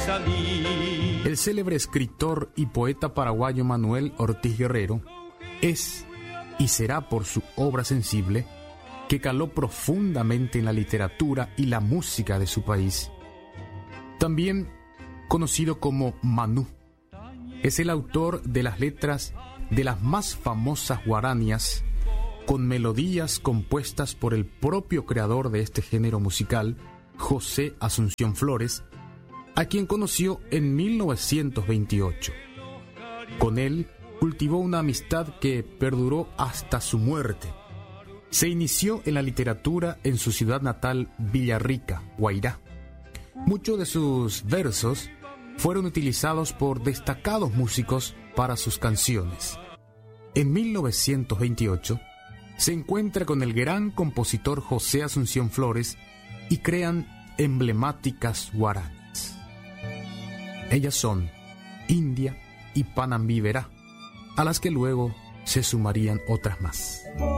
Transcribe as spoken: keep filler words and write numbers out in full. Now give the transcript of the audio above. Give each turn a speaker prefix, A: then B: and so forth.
A: salir.
B: El célebre escritor y poeta paraguayo Manuel Ortiz Guerrero es y será por su obra sensible, que caló profundamente en la literatura y la música de su país. También conocido como Manú, es el autor de las letras de las más famosas guaranias, con melodías compuestas por el propio creador de este género musical, José Asunción Flores, a quien conoció en mil novecientos veintiocho. Con él cultivó una amistad que perduró hasta su muerte. Se inició en la literatura en su ciudad natal, Villarrica, Guairá. Muchos de sus versos fueron utilizados por destacados músicos para sus canciones. En mil novecientos veintiocho se encuentra con el gran compositor José Asunción Flores y crean emblemáticas guaranas. Ellas son India y Panambí Verá, a las que luego se sumarían otras más.